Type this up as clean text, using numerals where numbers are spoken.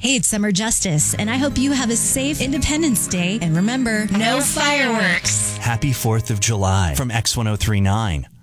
Hey, it's Summer Justice, and I hope you have a safe Independence Day. And remember, no fireworks. Happy 4th of July from X1039.